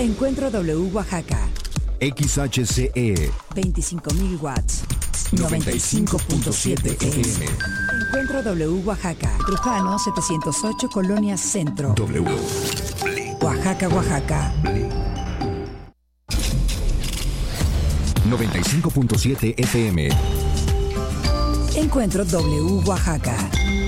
Encuentro W Oaxaca. XHCE 25.000 watts. 95.7 FM. Encuentro W Oaxaca. Trujano 708 Colonia Centro. W. Oaxaca, Oaxaca. 95.7 FM. Encuentro W Oaxaca.